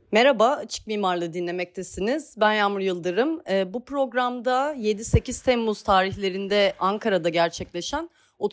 Merhaba, Açık Mimarlığı dinlemektesiniz. Ben Yağmur Yıldırım. Bu programda 7-8 Temmuz tarihlerinde Ankara'da gerçekleşen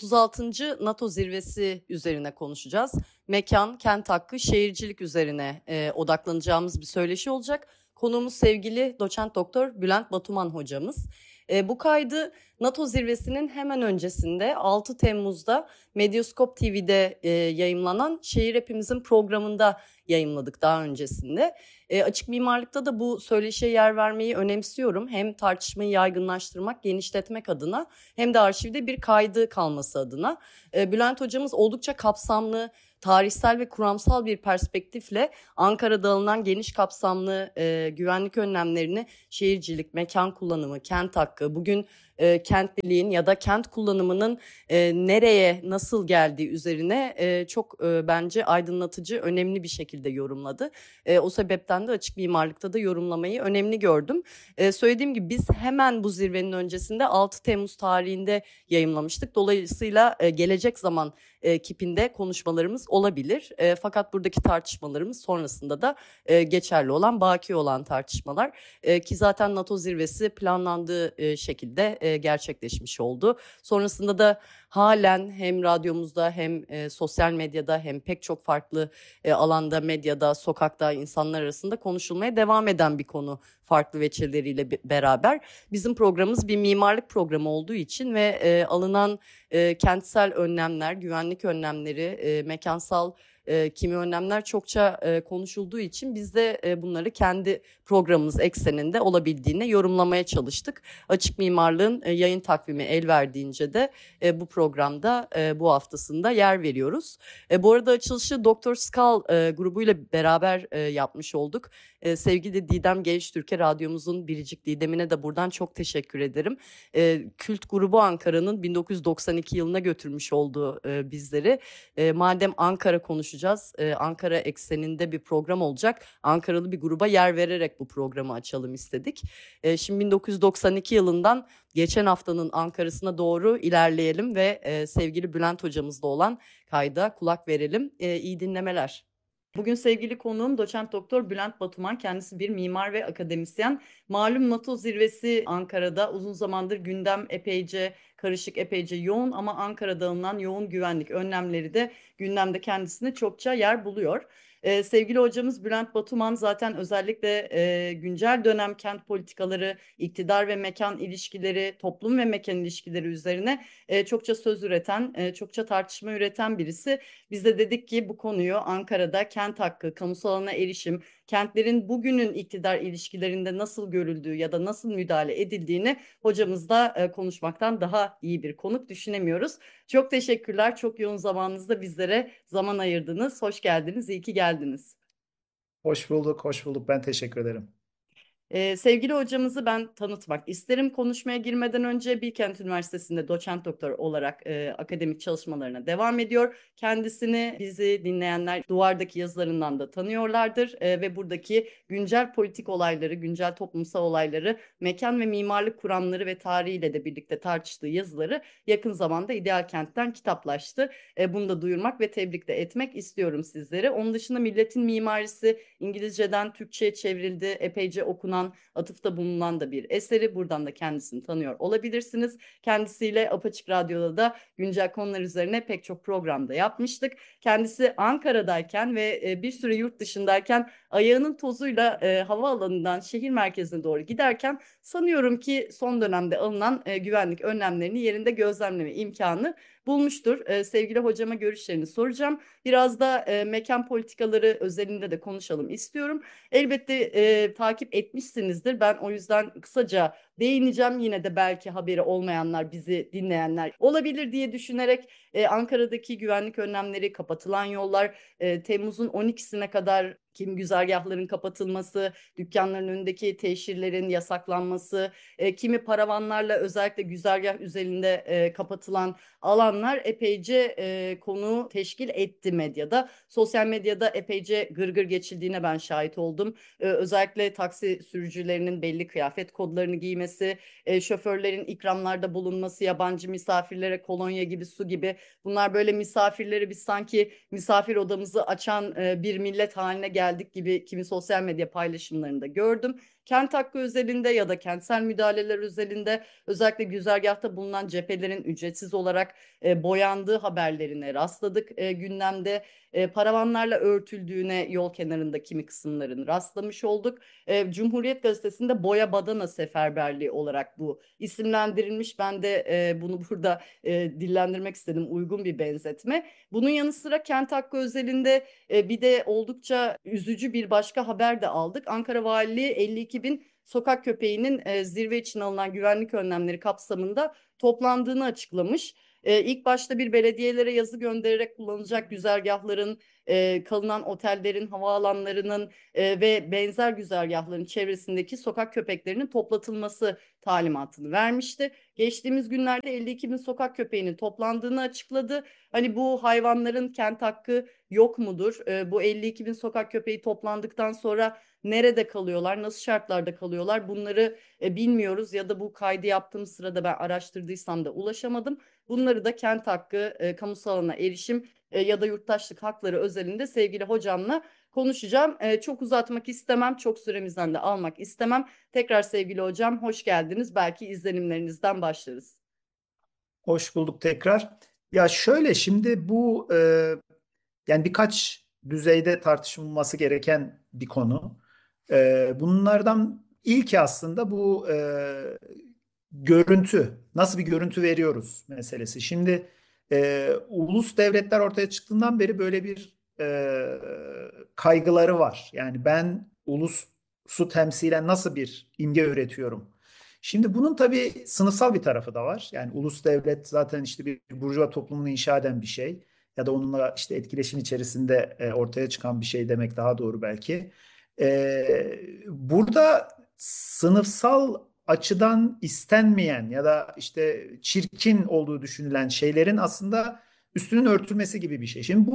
36. NATO zirvesi üzerine konuşacağız. Mekan, kent hakkı, şehircilik üzerine odaklanacağımız bir söyleşi olacak. Konuğumuz sevgili doçent doktor Bülent Batuman hocamız. Bu kaydı NATO zirvesinin hemen öncesinde 6 Temmuz'da Medyaskop TV'de yayımlanan Şehir Hepimizin programında yayımladık daha öncesinde. Açık mimarlıkta da bu söyleşiye yer vermeyi önemsiyorum. Hem tartışmayı yaygınlaştırmak, genişletmek adına hem de arşivde bir kaydı kalması adına. Bülent hocamız oldukça kapsamlı, tarihsel ve kuramsal bir perspektifle Ankara'da alınan geniş kapsamlı güvenlik önlemlerini, şehircilik, mekan kullanımı, kent hakkı, bugün kentliliğin ya da kent kullanımının nereye nasıl geldiği üzerine çok bence aydınlatıcı, önemli bir şekilde yorumladı. O sebepten de açık mimarlıkta da yorumlamayı önemli gördüm. Söylediğim gibi biz hemen bu zirvenin öncesinde 6 Temmuz tarihinde yayımlamıştık. Dolayısıyla gelecek zaman kipinde konuşmalarımız olabilir. Fakat buradaki tartışmalarımız sonrasında da geçerli olan, baki olan tartışmalar. Ki zaten NATO zirvesi planlandığı şekilde gerçekleşmiş oldu. Sonrasında da halen hem radyomuzda hem sosyal medyada hem pek çok farklı alanda, medyada, sokakta insanlar arasında konuşulmaya devam eden bir konu farklı veçeleriyle beraber. Bizim programımız bir mimarlık programı olduğu için ve alınan kentsel önlemler, güvenlik önlemleri, mekansal kimi önlemler çokça konuşulduğu için biz de bunları kendi programımız ekseninde olabildiğine yorumlamaya çalıştık. Açık Mimarlığın yayın takvimi el verdiğince de bu programda bu haftasında yer veriyoruz. Bu arada açılışı Dr. Skal grubuyla beraber yapmış olduk. Sevgili Didem Gençtürk'e, radyomuzun biricik Didem'ine de buradan çok teşekkür ederim. Kült grubu Ankara'nın 1992 yılına götürmüş olduğu bizleri. Madem Ankara konuşacağız, Ankara ekseninde bir program olacak. Ankaralı bir gruba yer vererek bu programı açalım istedik. Şimdi 1992 yılından geçen haftanın Ankara'sına doğru ilerleyelim ve sevgili Bülent hocamızla olan kayda kulak verelim. İyi dinlemeler. Bugün sevgili konuğum doçent doktor Bülent Batuman, kendisi bir mimar ve akademisyen. Malum NATO zirvesi Ankara'da, uzun zamandır gündem epeyce karışık, epeyce yoğun ama Ankara'da alınan yoğun güvenlik önlemleri de gündemde kendisine çokça yer buluyor. Sevgili hocamız Bülent Batuman zaten özellikle güncel dönem kent politikaları, iktidar ve mekan ilişkileri, toplum ve mekan ilişkileri üzerine çokça söz üreten, çokça tartışma üreten birisi. Biz de dedik ki bu konuyu Ankara'da kent hakkı, kamusal alana erişim, kentlerin bugünün iktidar ilişkilerinde nasıl görüldüğü ya da nasıl müdahale edildiğini hocamızla konuşmaktan daha iyi bir konuk düşünemiyoruz. Çok teşekkürler. Çok yoğun zamanınızda bizlere zaman ayırdınız. Hoş geldiniz. İyi ki geldiniz. Hoş bulduk, hoş bulduk. Ben teşekkür ederim. Sevgili hocamızı ben tanıtmak isterim. Konuşmaya girmeden önce Bilkent Üniversitesi'nde doçent doktor olarak akademik çalışmalarına devam ediyor. Kendisini bizi dinleyenler duvardaki yazılarından da tanıyorlardır ve buradaki güncel politik olayları, güncel toplumsal olayları, mekan ve mimarlık kuramları ve tarihiyle de birlikte tartıştığı yazıları yakın zamanda İdeal Kent'ten kitaplaştı. Bunu da duyurmak ve tebrik de etmek istiyorum sizleri. Onun dışında Milletin Mimarisi İngilizceden Türkçe'ye çevrildi, epeyce okunan, atıfta bulunan da bir eseri. Buradan da kendisini tanıyor olabilirsiniz. Kendisiyle Apaçık Radyo'da da güncel konular üzerine pek çok programda yapmıştık. Kendisi Ankara'dayken ve bir süre yurt dışındayken ayağının tozuyla havaalanından şehir merkezine doğru giderken sanıyorum ki son dönemde alınan güvenlik önlemlerini yerinde gözlemleme imkanı bulmuştur. Sevgili hocama görüşlerini soracağım. Biraz da mekan politikaları özelinde de konuşalım istiyorum. Elbette takip etmişsinizdir. Ben o yüzden kısaca değineceğim. Yine de belki haberi olmayanlar, bizi dinleyenler olabilir diye düşünerek Ankara'daki güvenlik önlemleri, kapatılan yollar, Temmuz'un 12'sine kadar kim güzergahların kapatılması, dükkanların önündeki teşhirlerin yasaklanması, kimi paravanlarla özellikle güzergah üzerinde kapatılan alanlar epeyce konu teşkil etti medyada. Sosyal medyada epeyce gırgır geçildiğine ben şahit oldum. Özellikle taksi sürücülerinin belli kıyafet kodlarını giymesi, verilmesi, şoförlerin ikramlarda bulunması, yabancı misafirlere kolonya gibi, su gibi, bunlar böyle misafirleri biz sanki misafir odamızı açan bir millet haline geldik gibi kimi sosyal medya paylaşımlarında gördüm. Kent hakkı özelinde ya da kentsel müdahaleler özelinde özellikle güzergahta bulunan cephelerin ücretsiz olarak boyandığı haberlerine rastladık gündemde. Paravanlarla örtüldüğüne yol kenarında kimi kısımların rastlamış olduk. Cumhuriyet Gazetesi'nde boya badana seferberliği olarak bu isimlendirilmiş. Ben de bunu burada dillendirmek istedim, uygun bir benzetme. Bunun yanı sıra kent hakkı özelinde bir de oldukça üzücü bir başka haber de aldık. Ankara Valiliği 52 bin sokak köpeğinin zirve için alınan güvenlik önlemleri kapsamında toplandığını açıklamış. İlk başta bir belediyelere yazı göndererek kullanılacak güzergahların, kalınan otellerin, havaalanlarının ve benzer güzergahların çevresindeki sokak köpeklerinin toplatılması talimatını vermişti. Geçtiğimiz günlerde 52 bin sokak köpeğinin toplandığını açıkladı. Hani bu hayvanların kent hakkı yok mudur? Bu 52 bin sokak köpeği toplandıktan sonra nerede kalıyorlar, nasıl şartlarda kalıyorlar? Bunları bilmiyoruz ya da bu kaydı yaptığım sırada ben araştırdıysam da ulaşamadım. Bunları da kent hakkı, kamusal alana erişim ya da yurttaşlık hakları özelinde sevgili hocamla konuşacağım. Çok uzatmak istemem, çok süremizden de almak istemem. Tekrar sevgili hocam, hoş geldiniz. Belki izlenimlerinizden başlarız. Hoş bulduk tekrar. Ya şöyle şimdi bu yani birkaç düzeyde tartışılması gereken bir konu. Bunlardan ilki aslında bu görüntü. Nasıl bir görüntü veriyoruz meselesi. Şimdi ulus devletler ortaya çıktığından beri böyle bir kaygıları var. Yani ben ulusu temsilen nasıl bir imge üretiyorum? Şimdi bunun tabii sınıfsal bir tarafı da var. Yani ulus devlet zaten işte bir burjuva toplumunu inşa eden bir şey ya da onunla işte etkileşim içerisinde ortaya çıkan bir şey demek daha doğru belki. Burada sınıfsal açıdan istenmeyen ya da işte çirkin olduğu düşünülen şeylerin aslında üstünün örtülmesi gibi bir şey. Şimdi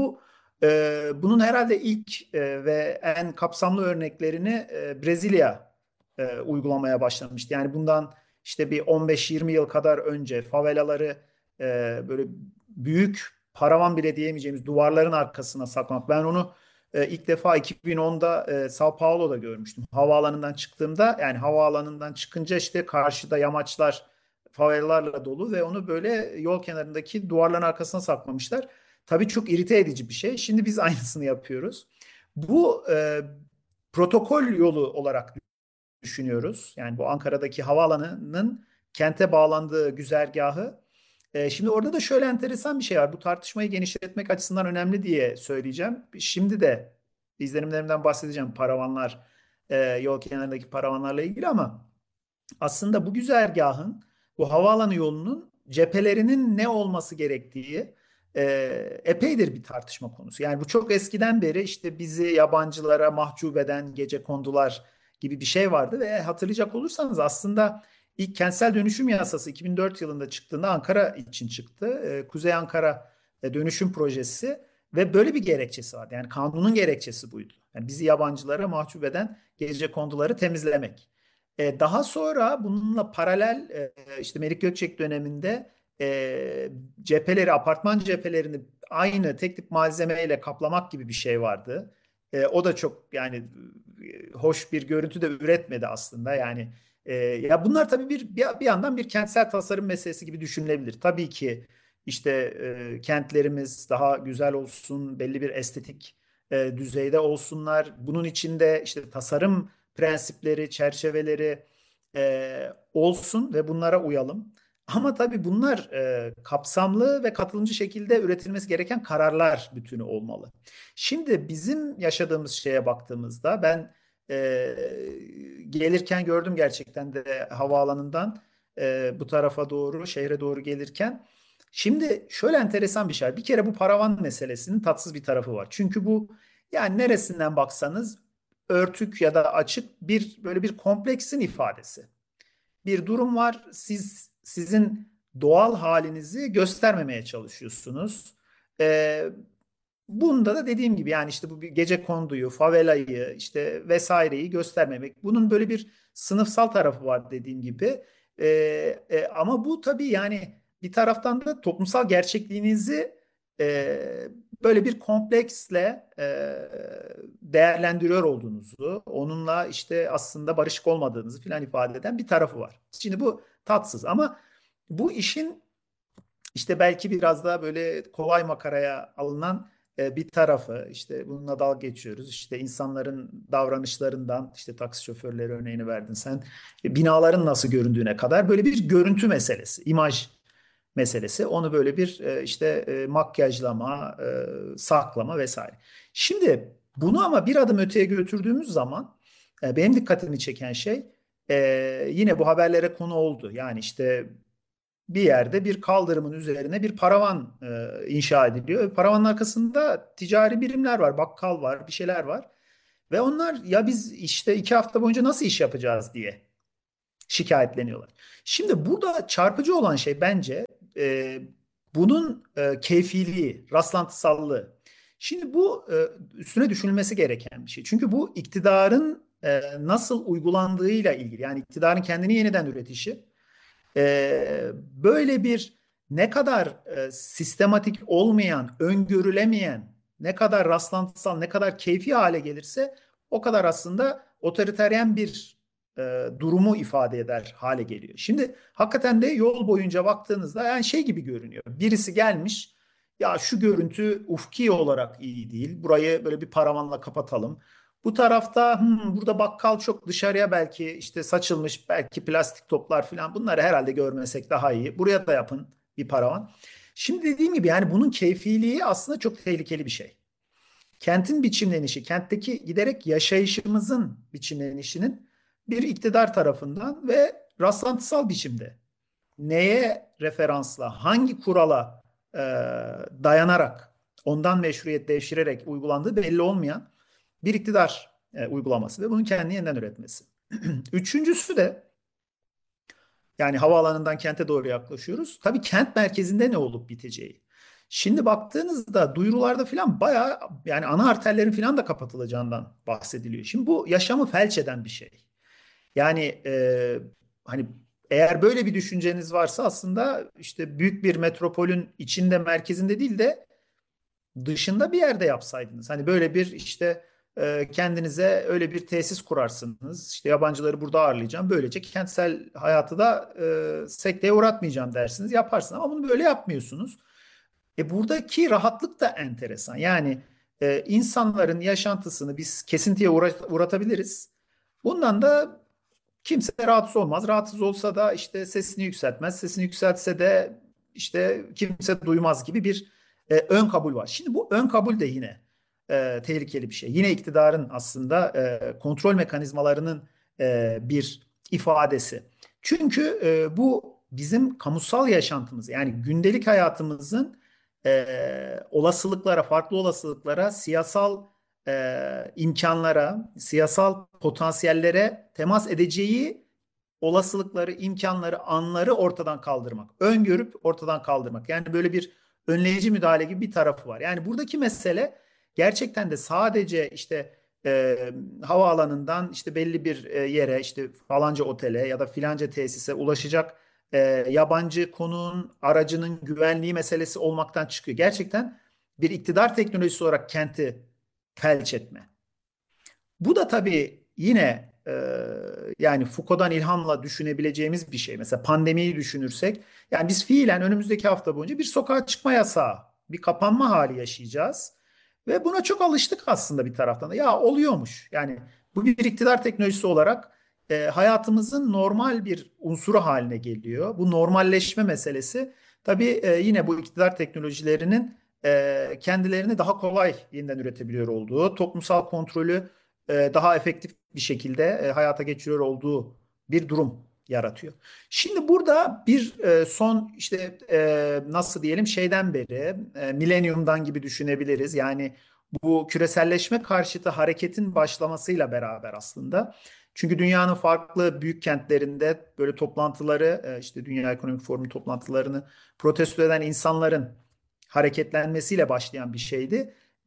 bunun herhalde ilk ve en kapsamlı örneklerini Brezilya uygulamaya başlamıştı. Yani bundan işte bir 15-20 yıl kadar önce favelaları böyle büyük paravan bile diyemeyeceğimiz duvarların arkasına saklamak. Ben onu ilk defa 2010'da Sao Paulo'da görmüştüm. Havaalanından çıktığımda yani havaalanından çıkınca işte karşıda yamaçlar favelalarla dolu ve onu böyle yol kenarındaki duvarların arkasına saklamışlar. Tabii çok irite edici bir şey. Şimdi biz aynısını yapıyoruz. Bu protokol yolu olarak düşünüyoruz. Yani bu Ankara'daki havaalanının kente bağlandığı güzergahı. Şimdi orada da şöyle enteresan bir şey var. Bu tartışmayı genişletmek açısından önemli diye söyleyeceğim. Şimdi de izlenimlerimden bahsedeceğim paravanlar, yol kenarındaki paravanlarla ilgili ama aslında bu güzergahın, bu havaalanı yolunun cephelerinin ne olması gerektiği e, epeydir bir tartışma konusu. Yani bu çok eskiden beri işte bizi yabancılara mahcup eden gecekondular gibi bir şey vardı ve hatırlayacak olursanız aslında ilk kentsel dönüşüm yasası 2004 yılında çıktığında Ankara için çıktı. Kuzey Ankara dönüşüm projesi ve böyle bir gerekçesi vardı. Yani kanunun gerekçesi buydu. Yani bizi yabancılara mahcup eden gecekonduları temizlemek. Daha sonra bununla paralel işte Melik Gökçek döneminde cepheleri, apartman cephelerini aynı tek tip malzemeyle kaplamak gibi bir şey vardı. O da çok yani hoş bir görüntü de üretmedi aslında. Yani ya bunlar tabii bir yandan bir kentsel tasarım meselesi gibi düşünülebilir. Tabii ki işte kentlerimiz daha güzel olsun, belli bir estetik düzeyde olsunlar. Bunun içinde işte tasarım prensipleri, çerçeveleri olsun ve bunlara uyalım. Ama tabii bunlar kapsamlı ve katılımcı şekilde üretilmesi gereken kararlar bütünü olmalı. Şimdi bizim yaşadığımız şeye baktığımızda ben gelirken gördüm gerçekten de havaalanından bu tarafa doğru, şehre doğru gelirken. Şimdi şöyle enteresan bir şey var. Bir kere bu paravan meselesinin tatsız bir tarafı var. Çünkü bu yani neresinden baksanız örtük ya da açık bir böyle bir kompleksin ifadesi. Bir durum var. Sizin doğal halinizi göstermemeye çalışıyorsunuz. Ee, bunda da dediğim gibi yani işte bu bir gecekonduyu, favelayı işte vesaireyi göstermemek. Bunun böyle bir sınıfsal tarafı var dediğim gibi. Ee, ama bu tabii yani bir taraftan da toplumsal gerçekliğinizi e, böyle bir kompleksle değerlendiriyor olduğunuzu, onunla işte aslında barışık olmadığınızı filan ifade eden bir tarafı var. Şimdi bu tatsız ama bu işin işte belki biraz daha böyle kolay makaraya alınan bir tarafı, işte bununla dalga geçiyoruz. İşte insanların davranışlarından, işte taksi şoförleri örneğini verdin sen, binaların nasıl göründüğüne kadar böyle bir görüntü meselesi, imaj meselesi. Onu böyle bir işte makyajlama, saklama vesaire. Şimdi bunu ama bir adım öteye götürdüğümüz zaman benim dikkatimi çeken şey yine bu haberlere konu oldu. Yani işte bir yerde bir kaldırımın üzerine bir paravan inşa ediliyor. Paravanın arkasında ticari birimler var, bakkal var, bir şeyler var. Ve onlar ya biz işte 2 hafta boyunca nasıl iş yapacağız diye şikayetleniyorlar. Şimdi burada çarpıcı olan şey bence e, bunun keyfiliği, rastlantısallığı. Şimdi bu üstüne düşünülmesi gereken bir şey. Çünkü bu iktidarın nasıl uygulandığıyla ilgili. Yani iktidarın kendini yeniden üretişi böyle bir ne kadar sistematik olmayan, öngörülemeyen, ne kadar rastlantısal, ne kadar keyfi hale gelirse o kadar aslında otoriteryen bir durumu ifade eder hale geliyor. Şimdi hakikaten de yol boyunca baktığınızda yani şey gibi görünüyor. Birisi gelmiş, ya şu görüntü ufki olarak iyi değil. Burayı böyle bir paravanla kapatalım. Bu tarafta burada bakkal çok dışarıya belki işte saçılmış belki plastik toplar falan bunları herhalde görmesek daha iyi. Buraya da yapın bir paravan. Şimdi dediğim gibi yani bunun keyfiliği aslında çok tehlikeli bir şey. Kentin biçimlenişi, kentteki giderek yaşayışımızın biçimlenişinin bir iktidar tarafından ve rastlantısal biçimde neye referansla, hangi kurala e, dayanarak, ondan meşruiyet devşirerek uygulandığı belli olmayan bir iktidar uygulaması ve bunun kendini yeniden üretmesi. Üçüncüsü de yani havaalanından kente doğru yaklaşıyoruz. Tabii kent merkezinde ne olup biteceği. Şimdi baktığınızda duyurularda falan bayağı yani ana arterlerin falan da kapatılacağından bahsediliyor. Şimdi bu yaşamı felç eden bir şey. Yani hani eğer böyle bir düşünceniz varsa aslında işte büyük bir metropolün içinde merkezinde değil de dışında bir yerde yapsaydınız. Hani böyle bir işte kendinize öyle bir tesis kurarsınız. İşte yabancıları burada ağırlayacağım. Böylece kentsel hayatı da sekteye uğratmayacağım dersiniz. Yaparsınız ama bunu böyle yapmıyorsunuz. Buradaki rahatlık da enteresan. Yani insanların yaşantısını biz kesintiye uğratabiliriz. Bundan da kimse rahatsız olmaz. Rahatsız olsa da işte sesini yükseltmez. Sesini yükseltse de işte kimse duymaz gibi bir ön kabul var. Şimdi bu ön kabul de yine tehlikeli bir şey. Yine iktidarın aslında kontrol mekanizmalarının bir ifadesi. Çünkü bu bizim kamusal yaşantımız yani gündelik hayatımızın olasılıklara, farklı olasılıklara, siyasal imkanlara, siyasal potansiyellere temas edeceği olasılıkları, imkanları, anları ortadan kaldırmak. Öngörüp ortadan kaldırmak. Yani böyle bir önleyici müdahale gibi bir tarafı var. Yani buradaki mesele gerçekten de sadece işte havaalanından işte belli bir yere işte falanca otele ya da filanca tesise ulaşacak e, yabancı konuğun aracının güvenliği meselesi olmaktan çıkıyor. Gerçekten bir iktidar teknolojisi olarak kenti felç etme. Bu da tabii yine yani Foucault'dan ilhamla düşünebileceğimiz bir şey. Mesela pandemiyi düşünürsek, yani biz fiilen önümüzdeki hafta boyunca bir sokağa çıkma yasağı, bir kapanma hali yaşayacağız. Ve buna çok alıştık aslında bir taraftan da. Ya oluyormuş. Yani bu bir iktidar teknolojisi olarak hayatımızın normal bir unsuru haline geliyor. Bu normalleşme meselesi tabii yine bu iktidar teknolojilerinin kendilerini daha kolay yeniden üretebiliyor olduğu, toplumsal kontrolü daha efektif bir şekilde hayata geçiriyor olduğu bir durum yaratıyor. Şimdi burada bir son işte nasıl diyelim şeyden beri milenyumdan gibi düşünebiliriz. Yani bu küreselleşme karşıtı hareketin başlamasıyla beraber aslında. Çünkü dünyanın farklı büyük kentlerinde böyle toplantıları işte Dünya Ekonomik Forumu toplantılarını protesto eden insanların hareketlenmesiyle başlayan bir şeydi.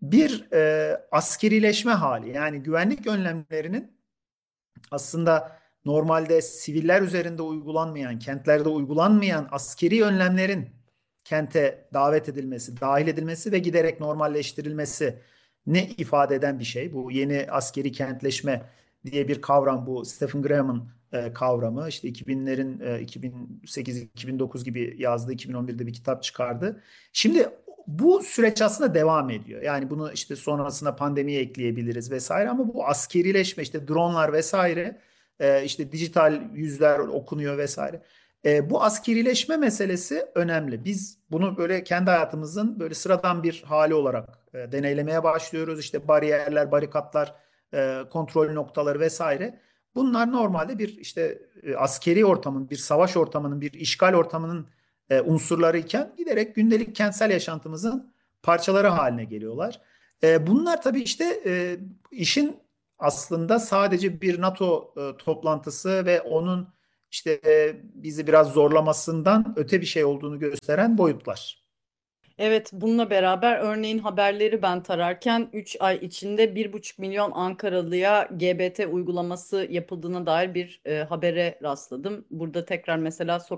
bir askerileşme hali. Yani güvenlik önlemlerinin aslında normalde siviller üzerinde uygulanmayan, kentlerde uygulanmayan askeri önlemlerin kente davet edilmesi, dahil edilmesi ve giderek normalleştirilmesi ne ifade eden bir şey. Bu yeni askeri kentleşme diye bir kavram, bu Stephen Graham'ın kavramı. İşte 2000'lerin 2008-2009 gibi yazdığı, 2011'de bir kitap çıkardı. Şimdi bu süreç aslında devam ediyor. Yani bunu işte sonrasında pandemiye ekleyebiliriz vesaire, ama bu askerileşme, işte dronlar vesaire, işte dijital yüzler okunuyor vesaire. Bu askerileşme meselesi önemli. Biz bunu böyle kendi hayatımızın böyle sıradan bir hali olarak deneylemeye başlıyoruz. İşte bariyerler, barikatlar, kontrol noktaları vesaire. Bunlar normalde bir işte askeri ortamın, bir savaş ortamının, bir işgal ortamının unsurları iken giderek gündelik kentsel yaşantımızın parçaları haline geliyorlar. Bunlar tabii işte işin aslında sadece bir NATO toplantısı ve onun işte bizi biraz zorlamasından öte bir şey olduğunu gösteren boyutlar. Evet, bununla beraber örneğin haberleri ben tararken 3 ay içinde 1,5 milyon Ankaralıya GBT uygulaması yapıldığına dair bir habere rastladım. Burada tekrar mesela